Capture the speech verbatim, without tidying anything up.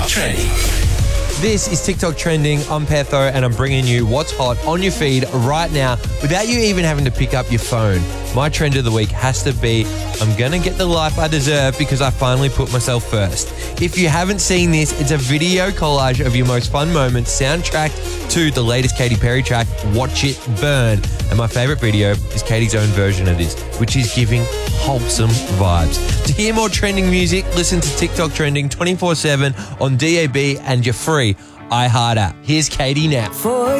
TikTok Trending. This is TikTok Trending. I'm Petho and I'm bringing you what's hot on your feed right now without you even having to pick up your phone. My trend of the week has to be I'm going to get the life I deserve because I finally put myself first. If you haven't seen this, it's a video collage of your most fun moments soundtracked to the latest Katy Perry track, Watch It Burn. And my favorite video is Katy's own version of this, which is giving wholesome vibes. To hear more trending music, listen to TikTok Trending twenty-four seven on D A B and your free iHeart app. Here's Katy now. For